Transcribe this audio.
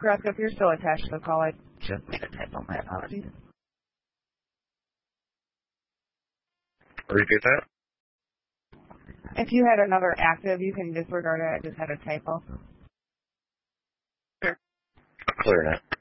Carrasco, if you're still attached to the call, I Just made a typo. My apologies. Repeat that? if you had another active, you can disregard it. I just had a typo. Clear that.